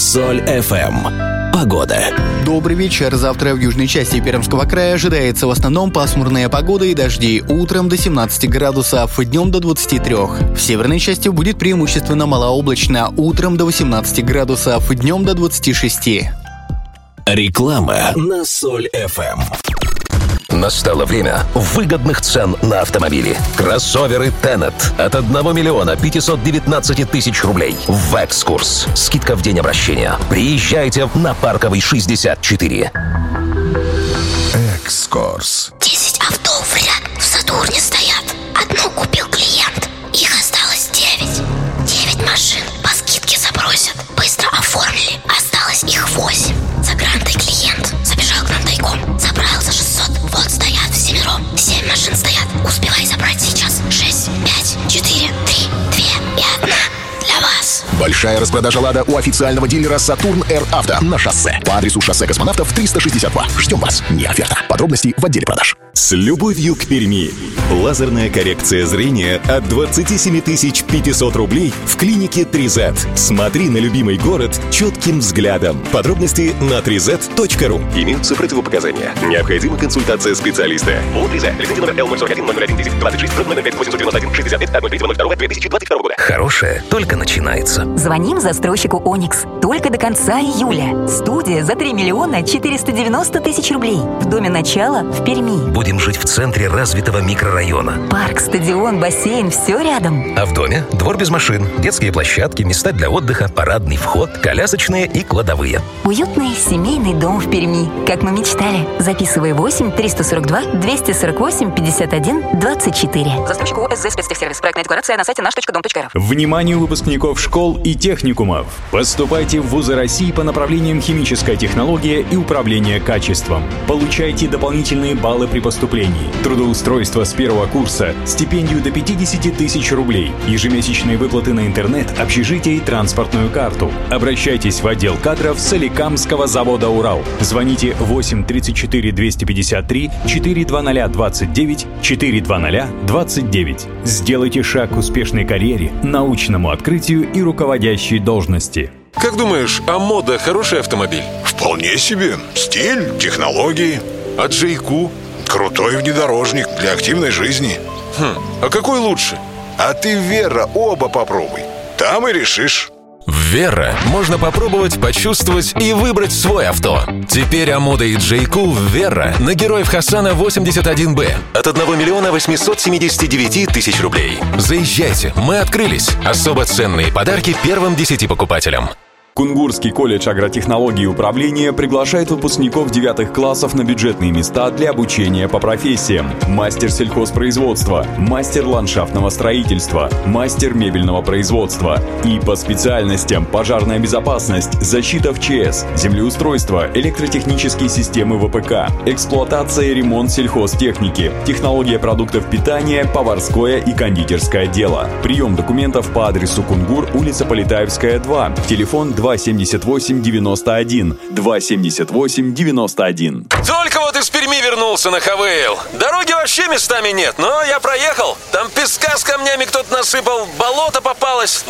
Соль FM. Погода. Добрый вечер. Завтра в южной части Пермского края ожидается в основном пасмурная погода и дожди. Утром до 17 градусов, днем до 23. В северной части будет преимущественно малооблачно. Утром до 18 градусов, днем до 26. Реклама на Соль FM. Настало время выгодных цен на автомобили. Кроссоверы Tenet от 1 миллиона 519 тысяч рублей. В «Экскурс». Скидка в день обращения. Приезжайте на Парковый 64. «Экскурс». 10 авто в ряд в «Сатурне» стоят. Одну купил клиент. Их осталось 9. 9 машин по скидке забросят. Быстро оформили. Осталось их 8. За грантой клиент забежал к нам тайком. Забрал за 600. Вот стоят всемиром. 7 машин стоят. Успевай забрать сейчас. 6, 5, 4, 3, 2 и 1 для вас. Большая распродажа «Лада» у официального дилера «Сатурн Р Авто» на шоссе. По адресу шоссе Космонавтов 362. Ждем вас. Не оферта. Подробности в отделе продаж. С любовью к Перми. Лазерная коррекция зрения от 27 500 рублей в клинике 3Z. Смотри на любимый город четким взглядом. Подробности на 3z.ru. Имеются противопоказания. Необходима консультация специалиста. ООО 3Z. Лицензия номер L01-01-10-26-001-35-802-2022 года. Хорошее только начинается. Звоним застройщику «Оникс». Только до конца июля. Студия за 3 миллиона 490 тысяч рублей. В доме «Начало» в Перми. Будем жить в центре развитого микрорайона. Парк, стадион, бассейн – все рядом. А в доме двор без машин, детские площадки, места для отдыха, парадный вход, колясочные и кладовые. Уютный семейный дом в Перми. Как мы мечтали. Записывай 8 342 248 51 24. Застройщик ООО «СЗ Спецтехсервис». Проектная декларация на сайте наш.дом.рф. Вниманию выпускников школ и техникумов. Поступайте в вузы России по направлениям химическая технология и управление качеством. Получайте дополнительные баллы при поступлении. Трудоустройство с первого курса. Стипендию до 50 тысяч рублей. Ежемесячные выплаты на интернет, общежитие и транспортную карту. Обращайтесь в отдел кадров Соликамского завода «Урал». Звоните 8 34 253 420 29 420 29. Сделайте шаг к успешной карьере, научному открытию и руководящей должности. Как думаешь, а мода хороший автомобиль? Вполне себе. Стиль, технологии. А Джейку? Крутой внедорожник для активной жизни. А какой лучше? А ты, Вера, оба попробуй. Там и решишь. В Верра можно попробовать, почувствовать и выбрать свой авто. Теперь Амода и Джейку в Верра на Героев Хасана 81Б от 1 миллиона 879 тысяч рублей. Заезжайте, мы открылись. Особо ценные подарки первым 10 покупателям. Кунгурский колледж агротехнологии и управления приглашает выпускников 9 классов на бюджетные места для обучения по профессиям: мастер сельхозпроизводства, мастер ландшафтного строительства, мастер мебельного производства. И по специальностям: пожарная безопасность, защита в ЧС, землеустройство, электротехнические системы ВПК, эксплуатация и ремонт сельхозтехники, технология продуктов питания, поварское и кондитерское дело. Прием документов по адресу Кунгур, улица Полетаевская, 2, телефон 278-91, 278-91. Только вот из Перми вернулся на ХВЛ. Дороги вообще местами нет, но я проехал. Там песка с камнями кто-то насыпал, болото попалось.